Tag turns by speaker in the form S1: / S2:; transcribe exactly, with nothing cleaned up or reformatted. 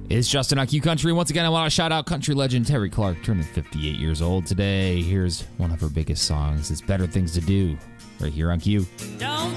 S1: It's Justin on Q Country. Once again, I want to shout out country legend Terry Clark, turning fifty-eight years old today. Here's one of her biggest songs. It's Better Things to Do, right here on Q.
S2: Don't